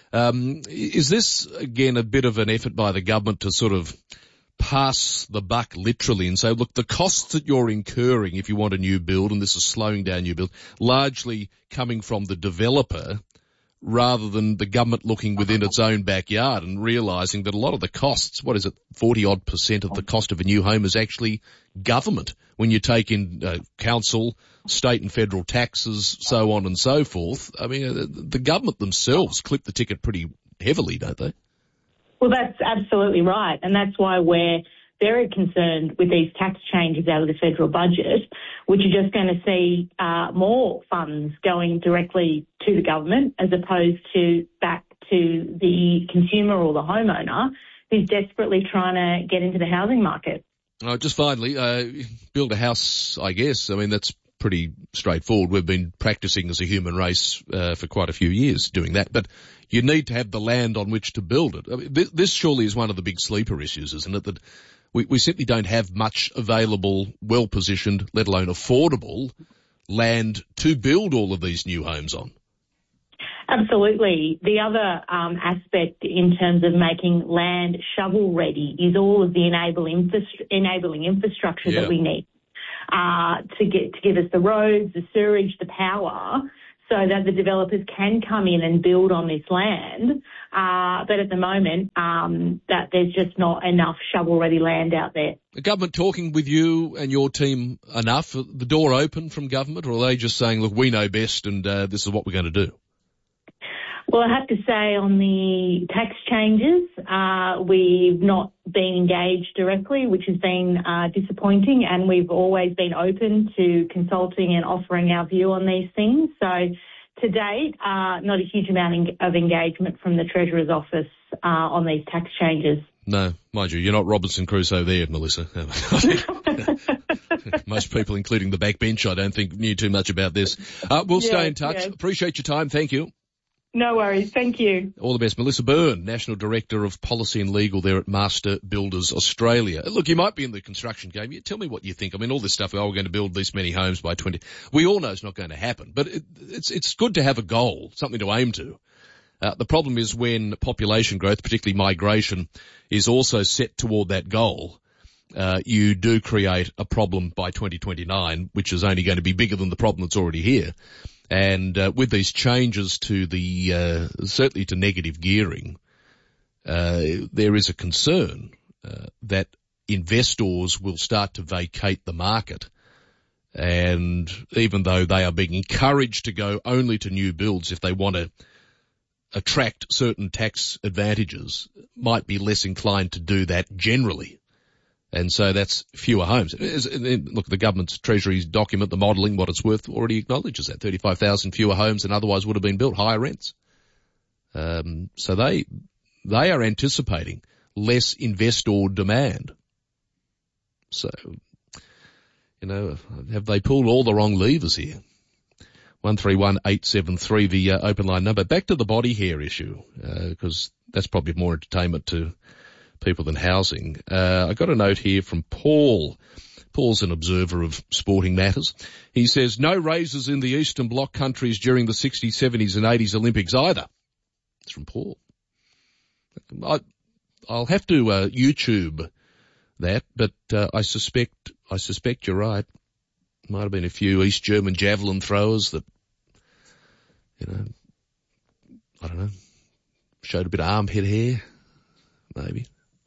is this, again, a bit of an effort by the government to sort of pass the buck literally and say, look, the costs that you're incurring if you want a new build, and this is slowing down your build, largely coming from the developer rather than the government looking within its own backyard and realising that a lot of the costs, 40-odd% of the cost of a new home is actually government when you take in council, state and federal taxes, so on and so forth. I mean, the government themselves clip the ticket pretty heavily, don't they? Well, that's absolutely right. And that's why we're very concerned with these tax changes out of the federal budget, which are just going to see more funds going directly to the government as opposed to back to the consumer or the homeowner who's desperately trying to get into the housing market. Just finally, build a house, I guess. I mean, that's pretty straightforward. We've been practicing as a human race for quite a few years doing that, but you need to have the land on which to build it. I mean, this surely is one of the big sleeper issues, isn't it? That we simply don't have much available, well-positioned, let alone affordable land to build all of these new homes on. Absolutely. The other aspect in terms of making land shovel-ready is all of the enabling infrastructure that we need to give us the roads, the sewerage, the power, so that the developers can come in and build on this land. But at the moment, that there's just not enough shovel-ready land out there. The government talking with you and your team enough? The door open from government, or are they just saying, look, we know best and this is what we're going to do? Well, I have to say on the tax changes, we've not been engaged directly, which has been disappointing, and we've always been open to consulting and offering our view on these things. So to date, not a huge amount of engagement from the Treasurer's office on these tax changes. No, mind you, you're not Robinson Crusoe there, Melissa. Most people, including the backbench, I don't think knew too much about this. We'll stay in touch. Appreciate your time. Thank you. No worries. Thank you. All the best. Melissa Byrne, National Director of Policy and Legal there at Master Builders Australia. Look, you might be in the construction game. Tell me what you think. I mean, all this stuff, we're going to build this many homes by 20. We all know it's not going to happen, but it's good to have a goal, something to aim to. The problem is when population growth, particularly migration, is also set toward that goal, you do create a problem by 2029, which is only going to be bigger than the problem that's already here. And with these changes to the certainly to negative gearing, there is a concern that investors will start to vacate the market. And even though they are being encouraged to go only to new builds if they want to attract certain tax advantages, might be less inclined to do that generally. And so that's fewer homes. Look, the government's Treasury's document, the modelling, what it's worth, already acknowledges that. 35,000 fewer homes than otherwise would have been built, higher rents. So they are anticipating less investor demand. So, have they pulled all the wrong levers here? 131873, the open line number. Back to the body hair issue, because that's probably more entertainment to people than housing. I got a note here from Paul. Paul's an observer of sporting matters. He says, no raises in the Eastern Bloc countries during the 60s, 70s and 80s Olympics either. It's from Paul. I'll have to YouTube that, but I suspect you're right. Might have been a few East German javelin throwers that, I don't know, showed a bit of armpit hair, maybe.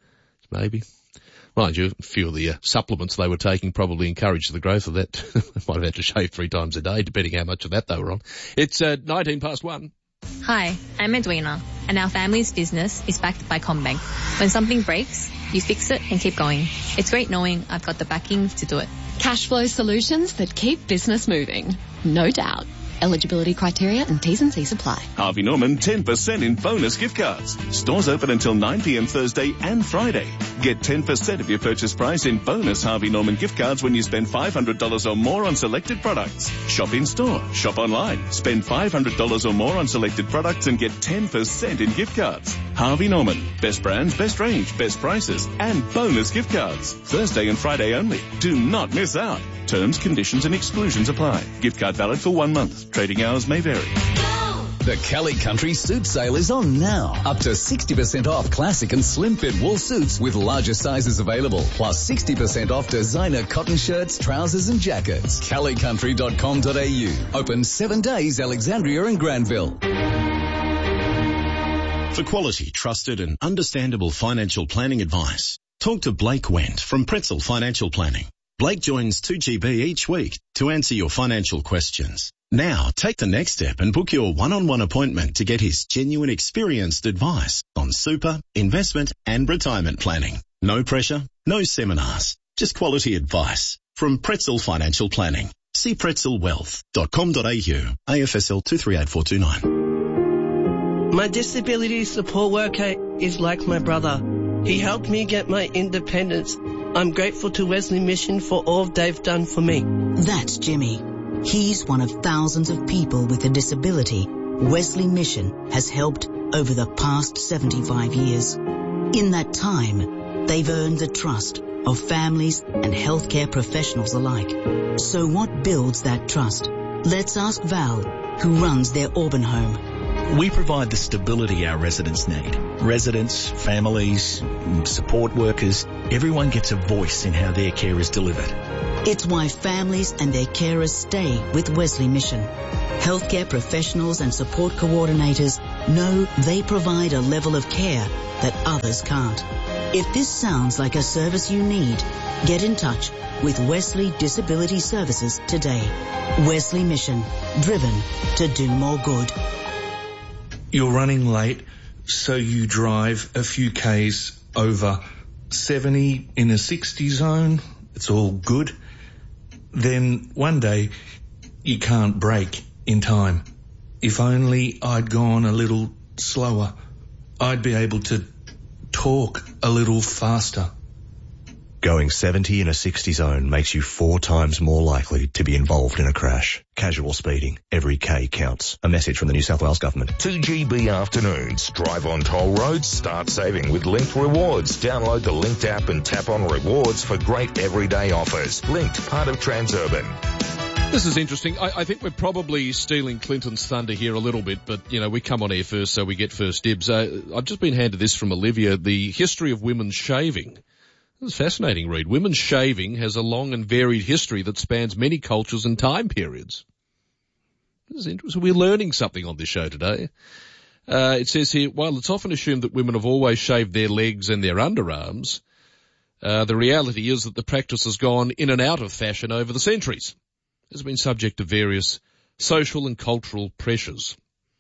Mind you, a few of the supplements they were taking probably encouraged the growth of that. They might have had to shave 3 times a day, depending how much of that they were on. It's 19 past 1. Hi, I'm Edwina, and our family's business is backed by CommBank. When something breaks, you fix it and keep going. It's great knowing I've got the backing to do it. Cash flow solutions that keep business moving. No doubt. Eligibility criteria and T's and C's apply. Harvey Norman 10% in bonus gift cards. Stores open until 9 p.m. Thursday and Friday. Get 10% of your purchase price in bonus Harvey Norman gift cards when you spend $500 or more on selected products. Shop in store, shop online, spend $500 or more on selected products and get 10% in gift cards. Harvey Norman. Best brands, best range, best prices, and bonus gift cards. Thursday and Friday only. Do not miss out. Terms, conditions and exclusions apply. Gift card valid for 1 month. Trading hours may vary. The Kelly Country Suit Sale is on now. Up to 60% off classic and slim fit wool suits with larger sizes available. Plus 60% off designer cotton shirts, trousers and jackets. kellycountry.com.au. Open 7 days, Alexandria and Granville. For quality, trusted and understandable financial planning advice, talk to Blake Wendt from Pretzel Financial Planning. Blake joins 2GB each week to answer your financial questions. Now, take the next step and book your one-on-one appointment to get his genuine experienced advice on super, investment and retirement planning. No pressure, no seminars, just quality advice from Pretzel Financial Planning. See pretzelwealth.com.au, AFSL 238429. My disability support worker is like my brother. He helped me get my independence. I'm grateful to Wesley Mission for all they've done for me. That's Jimmy. He's one of thousands of people with a disability Wesley Mission has helped over the past 75 years. In that time, they've earned the trust of families and healthcare professionals alike. So what builds that trust? Let's ask Val, who runs their Auburn home. We provide the stability our residents need. Residents, families, support workers, everyone gets a voice in how their care is delivered. It's why families and their carers stay with Wesley Mission. Healthcare professionals and support coordinators know they provide a level of care that others can't. If this sounds like a service you need, get in touch with Wesley Disability Services today. Wesley Mission, driven to do more good. You're running late, so you drive a few Ks over 70 in a 60 zone. It's all good. Then one day you can't brake in time. If only I'd gone a little slower, I'd be able to talk a little faster. Going 70 in a 60 zone makes you 4 times more likely to be involved in a crash. Casual speeding. Every K counts. A message from the New South Wales Government. 2GB afternoons. Drive on toll roads. Start saving with Linked Rewards. Download the Linked app and tap on rewards for great everyday offers. Linked, part of Transurban. This is interesting. I think we're probably stealing Clinton's thunder here a little bit, but, you know, we come on air first, so we get first dibs. I've just been handed this from Olivia, the history of women's shaving. It's a fascinating read. Women's shaving has a long and varied history that spans many cultures and time periods. This is interesting. We're learning something on this show today. It says here, while it's often assumed that women have always shaved their legs and their underarms, the reality is that the practice has gone in and out of fashion over the centuries. Has been subject to various social and cultural pressures.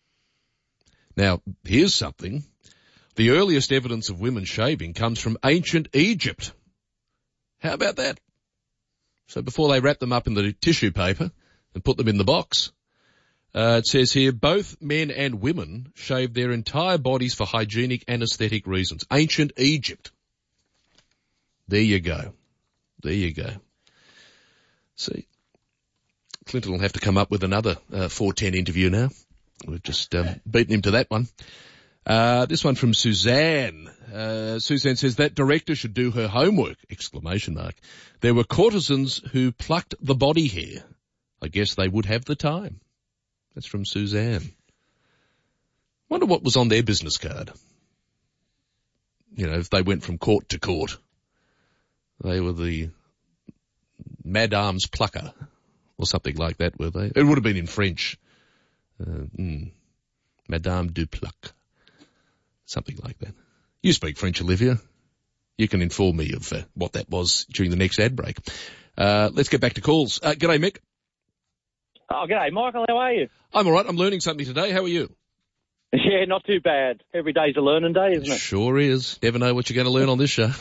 Now, here's something. The earliest evidence of women shaving comes from ancient Egypt. How about that? So before they wrap them up in the tissue paper and put them in the box, it says here, both men and women shaved their entire bodies for hygienic and aesthetic reasons. Ancient Egypt. There you go. There you go. See, Clinton will have to come up with another 410 interview now. We've just beaten him to that one. This one from Suzanne. Suzanne says that director should do her homework! ! There were courtesans who plucked the body hair. I guess they would have the time. That's from Suzanne. Wonder what was on their business card. You know, if they went from court to court. They were the Madame's plucker. Or something like that, were they? It would have been in French. Madame du Pluck. Something like that. You speak French, Olivia. You can inform me of what that was during the next ad break. Let's get back to calls. G'day, Mick. Oh, g'day, Michael. How are you? I'm all right. I'm learning something today. How are you? Yeah, not too bad. Every day's a learning day, isn't it? Sure is. Never know what you're going to learn on this show.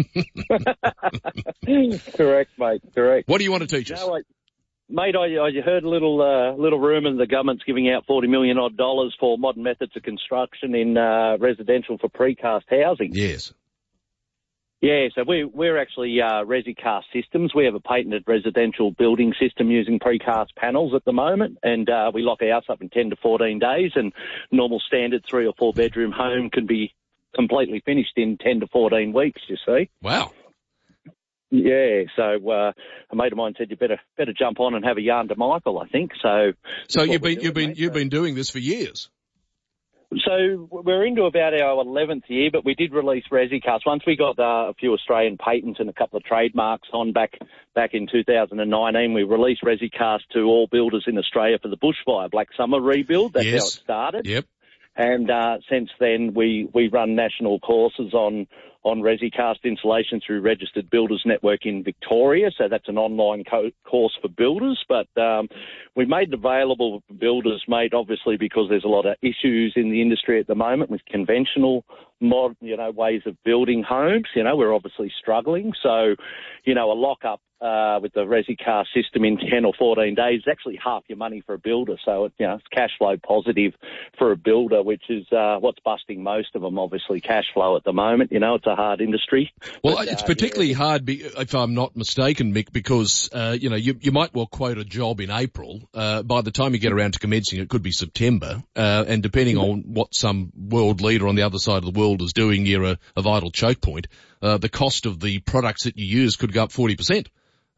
Correct, mate. Correct. What do you want to teach us? Mate, I heard a little rumour that the government's giving out $40 million odd for modern methods of construction in residential for precast housing. Yes. Yeah, so we're actually ResiCast Systems. We have a patented residential building system using precast panels at the moment, and we lock our house up in 10 to 14 days, and normal standard 3 or 4 bedroom home can be completely finished in 10 to 14 weeks, you see. Wow. Yeah, so a mate of mine said you better jump on and have a yarn to Michael, I think. So you've been doing this for years. So we're into about our 11th year, but we did release ResiCast. Once we got a few Australian patents and a couple of trademarks on back in 2019, we released ResiCast to all builders in Australia for the bushfire Black Summer rebuild. That's how it started. Yep. And since then, we run national courses on ResiCast installation through Registered Builders Network in Victoria. So that's an online course for builders. But we made it available for builders, mate, obviously because there's a lot of issues in the industry at the moment with conventional ways of building homes. We're obviously struggling. So, a lock-up with the ResiCar system in 10 or 14 days is actually half your money for a builder. So, it's cash flow positive for a builder, which is what's busting most of them, obviously, cash flow at the moment. It's a hard industry. Well, it's particularly hard, if I'm not mistaken, Mick, because, you might well quote a job in April. By the time you get around to commencing, it could be September. And depending on what some world leader on the other side of the world is doing near a vital choke point, the cost of the products that you use could go up 40%.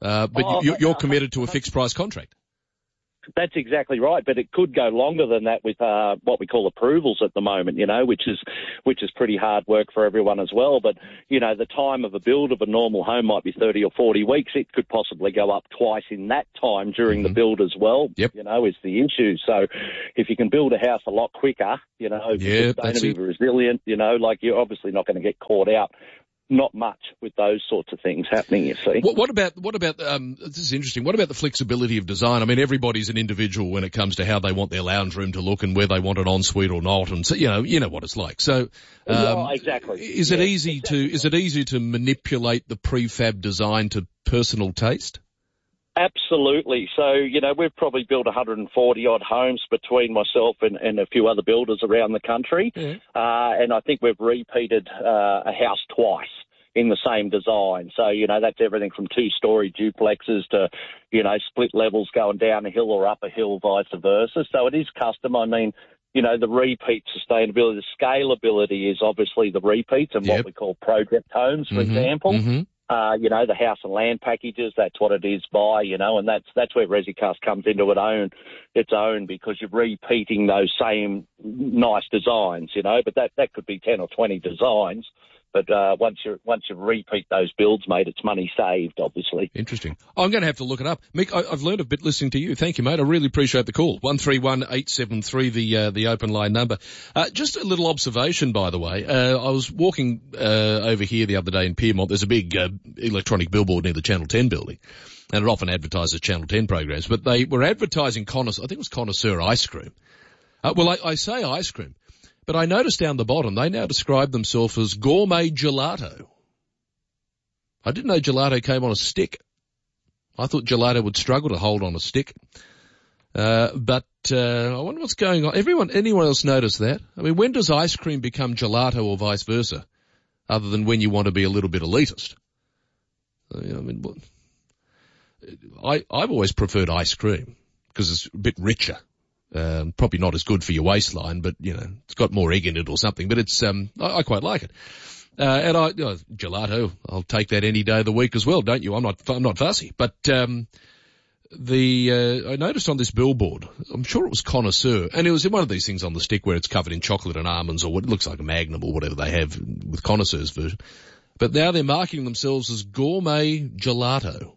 But you're committed to a fixed price contract. That's exactly right, but it could go longer than that with what we call approvals at the moment, which is pretty hard work for everyone as well. But, the time of a build of a normal home might be 30 or 40 weeks. It could possibly go up twice in that time during the build as well, is the issue. So if you can build a house a lot quicker, sustainably resilient, you're obviously not going to get caught out. Not much with those sorts of things happening, you see. What about, this is interesting, what about the flexibility of design? I mean, everybody's an individual when it comes to how they want their lounge room to look and where they want it en suite or not, and so, you know what it's like. So, exactly. Is it easy to manipulate the prefab design to personal taste? Absolutely. So, we've probably built 140 odd homes between myself and a few other builders around the country. And I think we've repeated a house twice in the same design. So, that's everything from 2-story duplexes to, split levels going down a hill or up a hill, vice versa. So it is custom. I mean, the repeat sustainability, the scalability is obviously the repeats and what we call project homes, for example. The house and land packages, that's what it is by, and that's where ResiCar comes into its own because you're repeating those same nice designs, but that could be 10 or 20 designs. But once you repeat those builds, mate, it's money saved, obviously. Interesting. I'm going to have to look it up. Mick, I've learned a bit listening to you. Thank you, mate. I really appreciate the call. 131873, the open line number. Just a little observation, by the way. I was walking over here the other day in Pyrmont. There's a big electronic billboard near the Channel 10 building, and it often advertises Channel 10 programs. But they were advertising Connoisseur, I think it was Connoisseur ice cream. I say ice cream. But I noticed down the bottom, they now describe themselves as gourmet gelato. I didn't know gelato came on a stick. I thought gelato would struggle to hold on a stick. But I wonder what's going on. Anyone else notice that? I mean, when does ice cream become gelato or vice versa? Other than when you want to be a little bit elitist. I've always preferred ice cream because it's a bit richer. Probably not as good for your waistline, but it's got more egg in it or something. But it's I quite like it. And gelato, I'll take that any day of the week as well, don't you? I'm not fussy. But I noticed on this billboard, I'm sure it was Connoisseur, and it was in one of these things on the stick where it's covered in chocolate and almonds or what looks like a Magnum or whatever they have with Connoisseur's version. But now they're marketing themselves as gourmet gelato.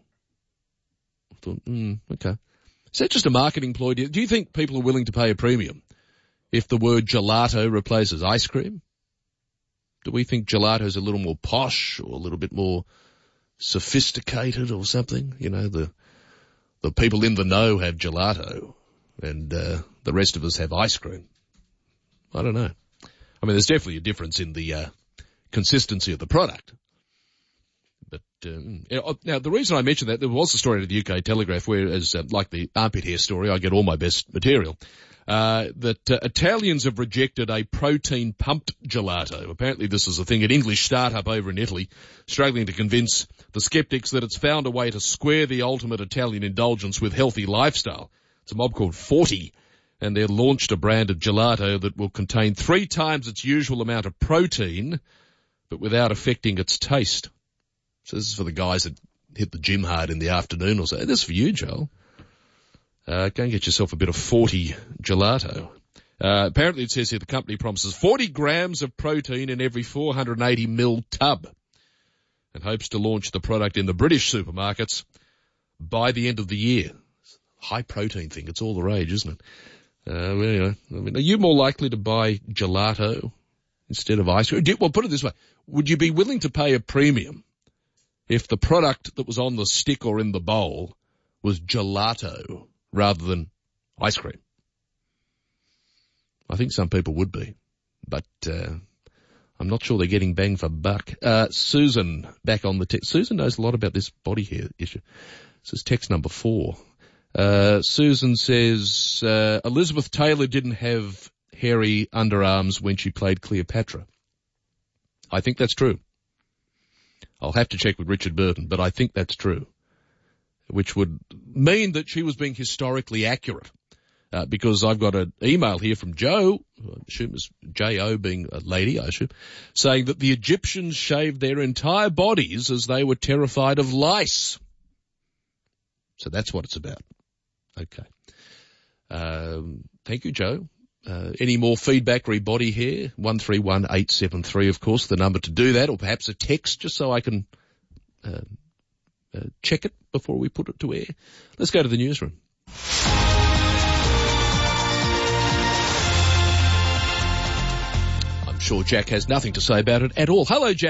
I thought, okay. Is that just a marketing ploy? Do you think people are willing to pay a premium if the word gelato replaces ice cream? Do we think gelato is a little more posh or a little bit more sophisticated or something? The people in the know have gelato and the rest of us have ice cream. I don't know. I mean, there's definitely a difference in the consistency of the product. But now, the reason I mentioned that, there was a story out of the UK Telegraph where, like the armpit hair story, I get all my best material, that Italians have rejected a protein-pumped gelato. Apparently this is a thing, an English startup over in Italy, struggling to convince the skeptics that it's found a way to square the ultimate Italian indulgence with healthy lifestyle. It's a mob called Forti, and they've launched a brand of gelato that will contain 3 times its usual amount of protein, but without affecting its taste. So this is for the guys that hit the gym hard in the afternoon or so. This is for you, Joel. Go and get yourself a bit of 40 gelato. Apparently it says here the company promises 40 grams of protein in every 480 ml tub and hopes to launch the product in the British supermarkets by the end of the year. High protein thing. It's all the rage, isn't it? Anyway, I mean, are you more likely to buy gelato instead of ice cream? Well, put it this way. Would you be willing to pay a premium if the product that was on the stick or in the bowl was gelato rather than ice cream? I think some people would be, but I'm not sure they're getting bang for buck. Susan, back on the text. Susan knows a lot about this body hair issue. This is text number 4. Susan says, Elizabeth Taylor didn't have hairy underarms when she played Cleopatra. I think that's true. I'll have to check with Richard Burton, but I think that's true, which would mean that she was being historically accurate. Because I've got an email here from Joe, I assume it's J-O being a lady, I assume, saying that the Egyptians shaved their entire bodies as they were terrified of lice. So that's what it's about. Okay. Thank you, Joe. Any more feedback re body hair? 131873, of course, the number to do that, or perhaps a text just so I can check it before we put it to air. Let's go to the newsroom. I'm sure Jack has nothing to say about it at all. Hello, Jack.